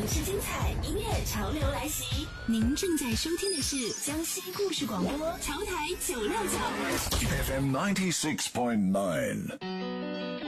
事精彩，音乐潮流来袭。您正在收听的是江西故事广播潮台969 FM 96.9。